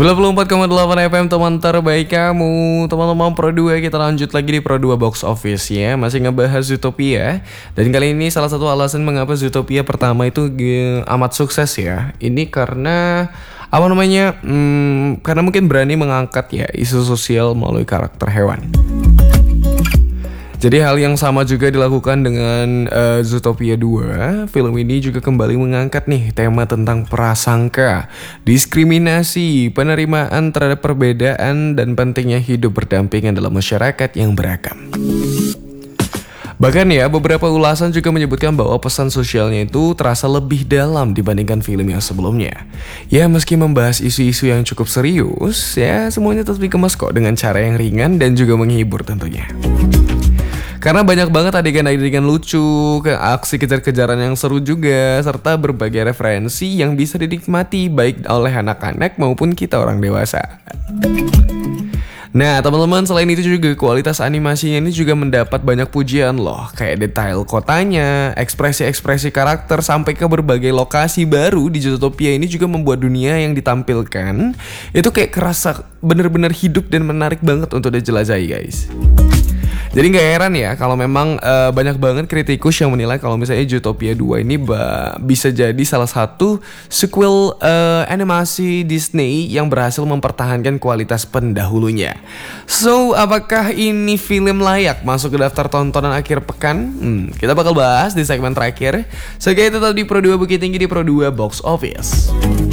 94,8 FM teman terbaik kamu. Teman-teman Pro 2, kita lanjut lagi di Pro 2 Box Office ya. Masih ngebahas Zootopia. Dan kali ini salah satu alasan mengapa Zootopia pertama itu amat sukses ya. Ini karena karena mungkin berani mengangkat ya isu sosial melalui karakter hewan. Jadi hal yang sama juga dilakukan dengan Zootopia 2. Film ini juga kembali mengangkat nih tema tentang prasangka, diskriminasi, penerimaan terhadap perbedaan, dan pentingnya hidup berdampingan dalam masyarakat yang beragam. Bahkan ya, beberapa ulasan juga menyebutkan bahwa pesan sosialnya itu terasa lebih dalam dibandingkan film yang sebelumnya. Ya, meski membahas isu-isu yang cukup serius, ya semuanya tetap dikemas kok dengan cara yang ringan dan juga menghibur tentunya. Karena banyak banget adegan-adegan lucu, aksi kejar-kejaran yang seru juga, serta berbagai referensi yang bisa dinikmati baik oleh anak-anak maupun kita orang dewasa. Nah teman-teman, selain itu juga kualitas animasinya ini juga mendapat banyak pujian loh. Kayak detail kotanya, ekspresi-ekspresi karakter, sampai ke berbagai lokasi baru di Zootopia ini juga membuat dunia yang ditampilkan itu kayak kerasa bener-bener hidup dan menarik banget untuk dijelajahi guys. Jadi gak heran ya kalau memang banyak banget kritikus yang menilai kalau misalnya Zootopia 2 ini bisa jadi salah satu sequel animasi Disney yang berhasil mempertahankan kualitas pendahulunya. So, apakah ini film layak masuk ke daftar tontonan akhir pekan? Kita bakal bahas di segmen terakhir. So, itu tadi Pro 2 Bukit Tinggi di Pro 2 Box Office.